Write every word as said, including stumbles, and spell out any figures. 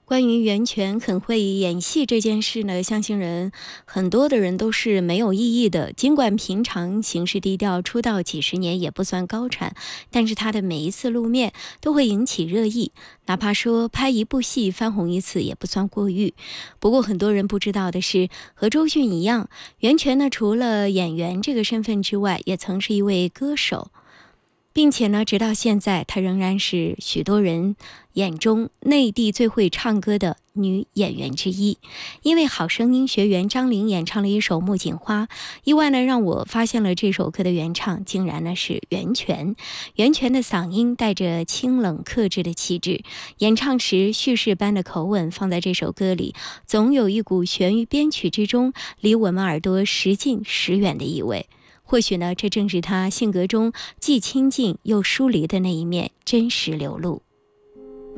关于袁泉很会演戏这件事呢，相信人很多的人都是没有异议的。尽管平常行事低调，出道几十年也不算高产，但是他的每一次露面都会引起热议，哪怕说拍一部戏翻红一次也不算过誉。不过很多人不知道的是，和周迅一样，袁泉呢除了演员这个身份之外，也曾是一位歌手。并且呢，直到现在，她仍然是许多人眼中内地最会唱歌的女演员之一。因为好声音学员张玲演唱了一首《木槿花》，意外呢让我发现了这首歌的原唱竟然呢是袁泉。袁泉的嗓音带着清冷克制的气质，演唱时叙事般的口吻放在这首歌里，总有一股悬于编曲之中，离我们耳朵时近时远的意味。或许呢，这正是他性格中既亲近又疏离的那一面真实流露。